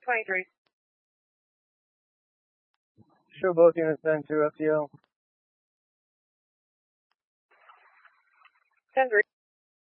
23. Show both units then to FTL. 10-3.